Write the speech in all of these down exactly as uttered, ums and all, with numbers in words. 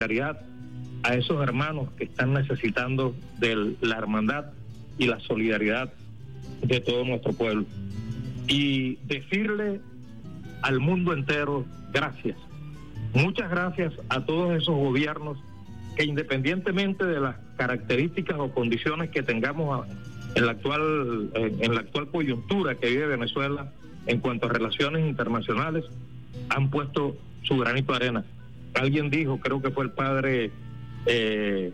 solidaridad a esos hermanos que están necesitando de la hermandad y la solidaridad de todo nuestro pueblo. Y decirle al mundo entero gracias. Muchas gracias a todos esos gobiernos que, independientemente de las características o condiciones que tengamos en la actual, en la actual coyuntura que vive Venezuela en cuanto a relaciones internacionales, han puesto su granito de arena. Alguien dijo, creo que fue el padre eh,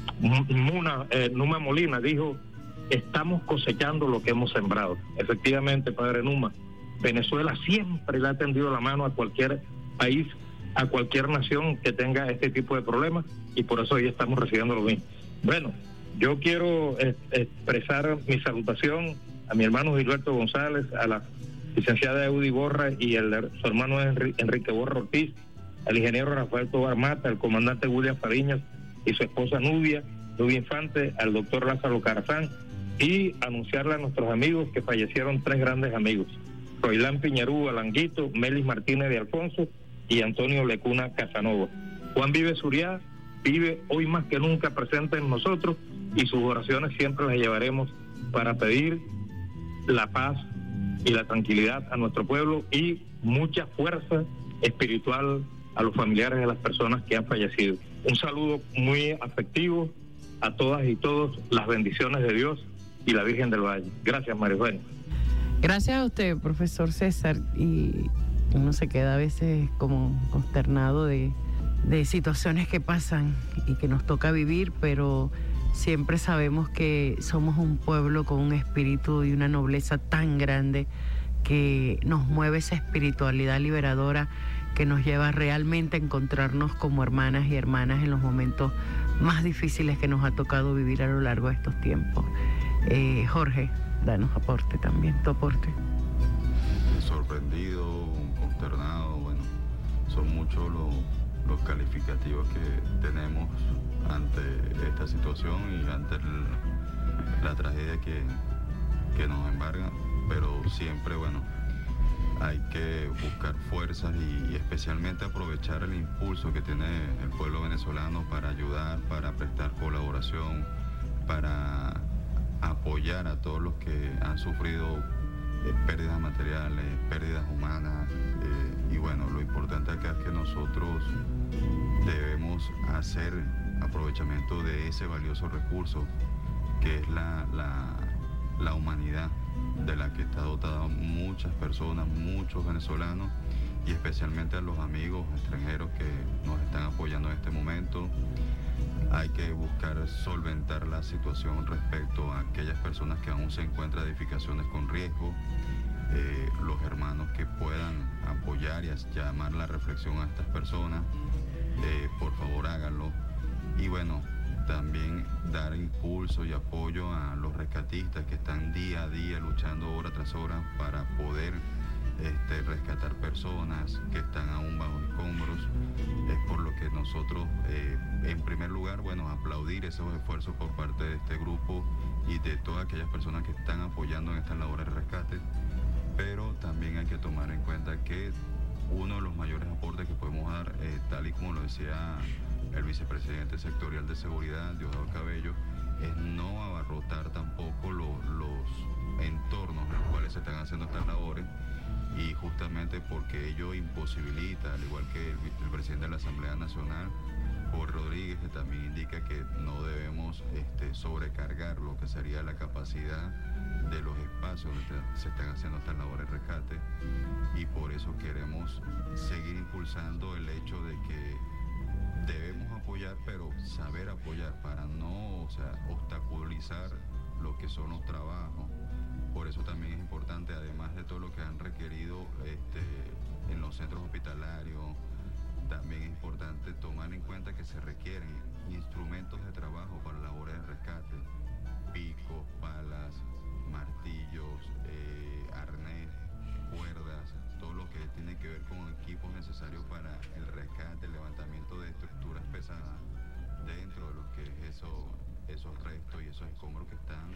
Muna, eh, Numa Molina, dijo: estamos cosechando lo que hemos sembrado. Efectivamente, padre Numa, Venezuela siempre le ha tendido la mano a cualquier país, a cualquier nación que tenga este tipo de problemas, y por eso hoy estamos recibiendo lo mismo. Bueno, yo quiero eh, expresar mi salutación a mi hermano Gilberto González, a la licenciada Eudi Borra y el, su hermano Enrique Borra Ortiz, al ingeniero Rafael Tobar Mata, al comandante William Fariñas y su esposa Nubia, Nubia Infante, al doctor Lázaro Carazán, y anunciarle a nuestros amigos que fallecieron tres grandes amigos: Roilán Piñarú Alanguito, Melis Martínez de Alfonso y Antonio Lecuna Casanova. Juan Vive Suriá vive hoy más que nunca presente en nosotros, y sus oraciones siempre las llevaremos para pedir la paz y la tranquilidad a nuestro pueblo, y mucha fuerza espiritual a los familiares de las personas que han fallecido. Un saludo muy afectivo a todas y todos, las bendiciones de Dios y la Virgen del Valle. Gracias, María Eugenia. Gracias a usted, profesor César, y uno se queda a veces como consternado de, de situaciones que pasan y que nos toca vivir, pero siempre sabemos que somos un pueblo con un espíritu y una nobleza tan grande que nos mueve esa espiritualidad liberadora que nos lleva realmente a encontrarnos como hermanas y hermanas en los momentos más difíciles que nos ha tocado vivir a lo largo de estos tiempos. Eh, Jorge, danos aporte también, tu aporte. Sorprendido, consternado, bueno, son muchos los, los calificativos que tenemos ante esta situación y ante el, la tragedia que, que nos embarga, pero siempre, bueno, hay que buscar fuerzas y, y especialmente aprovechar el impulso que tiene el pueblo venezolano para ayudar, para prestar colaboración, para apoyar a todos los que han sufrido eh, pérdidas materiales, pérdidas humanas, eh, y bueno, lo importante acá es que nosotros debemos hacer aprovechamiento de ese valioso recurso que es la, la, la humanidad, de la que está dotada muchas personas, muchos venezolanos, y especialmente a los amigos extranjeros que nos están apoyando en este momento. Hay que buscar solventar la situación respecto a aquellas personas que aún se encuentran en edificaciones con riesgo, eh, los hermanos que puedan apoyar y llamar la reflexión a estas personas, eh, por favor háganlo. Y bueno, también dar impulso y apoyo a los rescatistas que están día a día luchando hora tras hora para poder este, rescatar personas que están aún bajo escombros. Es por lo que nosotros, eh, en primer lugar, bueno, aplaudir esos esfuerzos por parte de este grupo y de todas aquellas personas que están apoyando en estas labores de rescate, pero también hay que tomar en cuenta que uno de los mayores aportes que podemos dar, eh, tal y como lo decía el vicepresidente sectorial de seguridad, Diosdado Cabello, es no abarrotar tampoco lo, los entornos en los cuales se están haciendo estas labores, y justamente porque ello imposibilita, al igual que el, el presidente de la Asamblea Nacional, Jorge Rodríguez, que también indica que no debemos este, sobrecargar lo que sería la capacidad de los espacios donde se están haciendo estas labores de rescate, y por eso queremos seguir impulsando el hecho de que debemos apoyar, pero saber apoyar para no, o sea, obstaculizar lo que son los trabajos. Por eso también es importante, además de todo lo que han requerido este, en los centros hospitalarios, también es importante tomar en cuenta que se requieren instrumentos de trabajo para labores de rescate: picos, palas, martillos, eh, arnés, cuerdas, todo lo que tiene que ver con equipos necesarios para el rescate, el levantamiento de estructuras pesadas dentro de lo que es eso, esos restos y esos escombros que están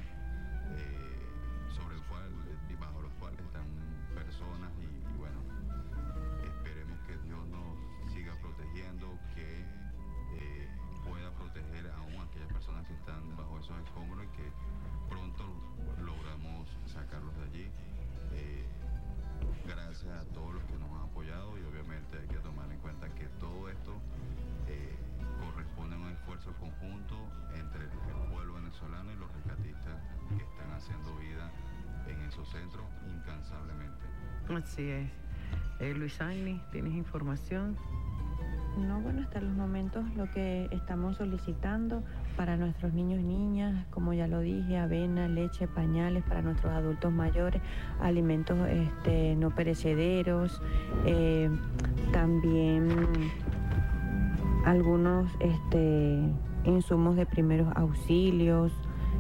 eh, sobre el cual, bajo los cuales están personas, y, y bueno, esperemos que Dios nos siga protegiendo, que Así es. Eh, Luis Agni, ¿tienes información? No, bueno, hasta los momentos lo que estamos solicitando para nuestros niños y niñas, como ya lo dije, avena, leche, pañales para nuestros adultos mayores, alimentos este, no perecederos, eh, también algunos este, insumos de primeros auxilios,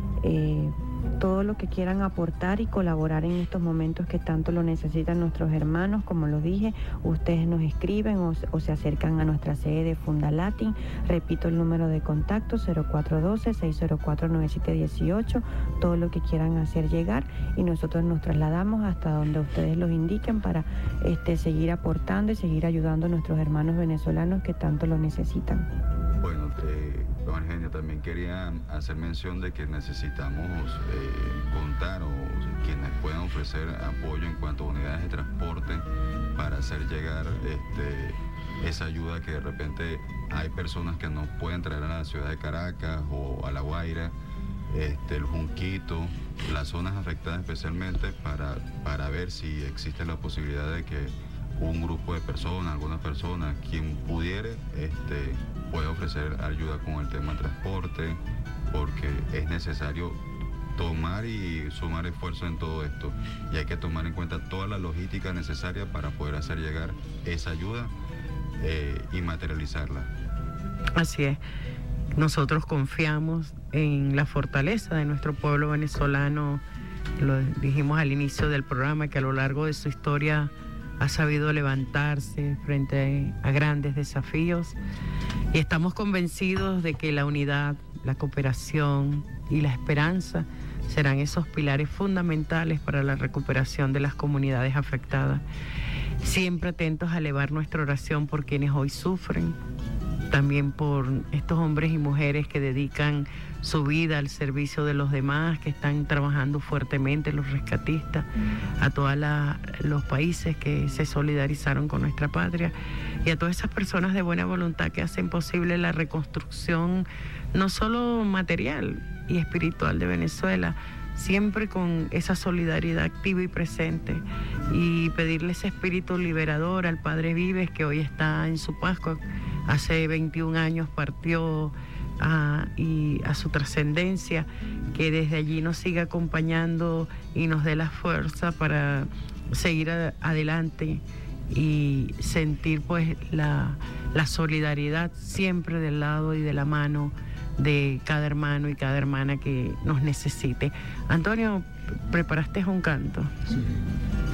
eh, todo lo que quieran aportar y colaborar en estos momentos que tanto lo necesitan nuestros hermanos. Como lo dije, ustedes nos escriben o, o se acercan a nuestra sede de Fundalatin. Repito el número de contacto, cero cuatro uno dos, seis cero cuatro, nueve siete uno ocho, todo lo que quieran hacer llegar y nosotros nos trasladamos hasta donde ustedes los indiquen para este, seguir aportando y seguir ayudando a nuestros hermanos venezolanos que tanto lo necesitan. Bueno, eh, don Eugenio, también quería hacer mención de que necesitamos eh, contar o quienes puedan ofrecer apoyo en cuanto a unidades de transporte para hacer llegar este, esa ayuda que de repente hay personas que no pueden traer a la ciudad de Caracas o a La Guaira, este, el Junquito, las zonas afectadas especialmente para, para ver si existe la posibilidad de que un grupo de personas, alguna persona, quien pudiere, este, puede ofrecer ayuda con el tema de transporte, porque es necesario tomar y sumar esfuerzo en todo esto. Y hay que tomar en cuenta toda la logística necesaria para poder hacer llegar esa ayuda eh, y materializarla. Así es. Nosotros confiamos en la fortaleza de nuestro pueblo venezolano. Lo dijimos al inicio del programa, que a lo largo de su historia ha sabido levantarse frente a grandes desafíos y estamos convencidos de que la unidad, la cooperación y la esperanza serán esos pilares fundamentales para la recuperación de las comunidades afectadas. Siempre atentos a elevar nuestra oración por quienes hoy sufren, también por estos hombres y mujeres que dedican su vida al servicio de los demás, que están trabajando fuertemente, los rescatistas, a todos los países que se solidarizaron con nuestra patria y a todas esas personas de buena voluntad que hacen posible la reconstrucción no solo material y espiritual de Venezuela, siempre con esa solidaridad activa y presente, y pedirle ese espíritu liberador al Padre Vives, que hoy está en su Pascua. Hace veintiún años partió a, y a su trascendencia, que desde allí nos siga acompañando y nos dé la fuerza para seguir a, adelante y sentir pues la, la solidaridad siempre del lado y de la mano de cada hermano y cada hermana que nos necesite. Antonio, ¿preparaste un canto? Sí.